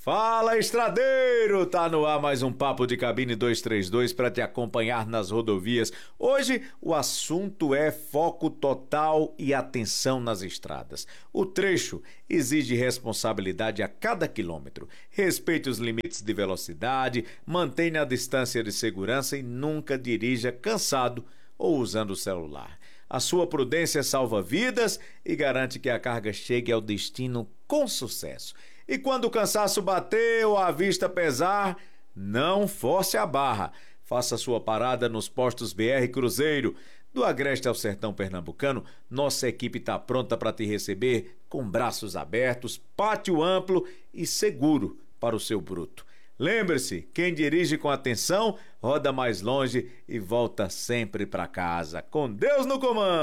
Fala, estradeiro! Tá no ar mais um Papo de Cabine 232 para te acompanhar nas rodovias. Hoje o assunto é foco total e atenção nas estradas. O trecho exige responsabilidade a cada quilômetro. Respeite os limites de velocidade, mantenha a distância de segurança e nunca dirija cansado ou usando o celular. A sua prudência salva vidas e garante que a carga chegue ao destino com sucesso. E quando o cansaço bater ou a vista pesar, não force a barra. Faça sua parada nos postos BR Cruzeiro. Do Agreste ao Sertão Pernambucano, nossa equipe está pronta para te receber com braços abertos, pátio amplo e seguro para o seu bruto. Lembre-se, quem dirige com atenção roda mais longe e volta sempre para casa. Com Deus no comando!